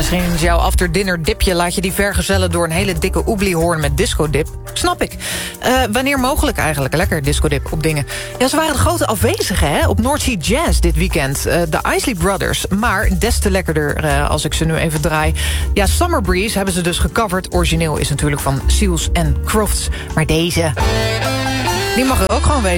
Misschien is jouw after-dinner dipje, laat je die vergezellen door een hele dikke oebliehoorn met discodip. Snap ik. Wanneer mogelijk eigenlijk? Lekker discodip op dingen. Ja, ze waren de grote afwezigen hè, op North Sea Jazz dit weekend. De Isley Brothers. Maar des te lekkerder als ik ze nu even draai. Ja, Summer Breeze hebben ze dus gecoverd. Origineel is natuurlijk van Seals and Crofts. Maar deze, die mag er ook gewoon wezen.